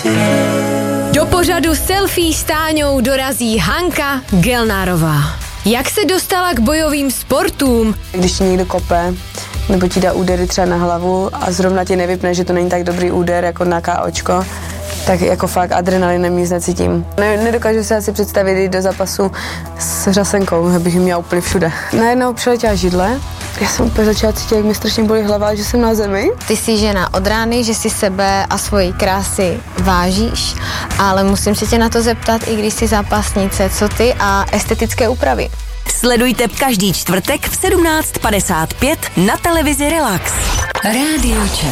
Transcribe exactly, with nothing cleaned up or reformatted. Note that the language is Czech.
Do pořadu Selfie s Táňou dorazí Hanka Gelnárová. Jak se dostala k bojovým sportům? Když ti někdo kope, nebo ti dá údery třeba na hlavu a zrovna ti nevypne, že to není tak dobrý úder jako na KOčko, tak jako fakt adrenalinem nic necítím. Ne, nedokážu si asi představit jít do zápasu s řasenkou, abych ji měla úplně všude. Najednou přiletěla židle, já jsem úplně začala cítit, jak mi strašně bolí hlava, že jsem na zemi. Ty jsi žena od rány, že si sebe a svojí krásy vážíš, ale musím se tě na to zeptat, i když jsi zápasnice, co ty a estetické úpravy. Sledujte každý čtvrtek v sedmnáct padesát pět na televizi Relax. Rádio Čes.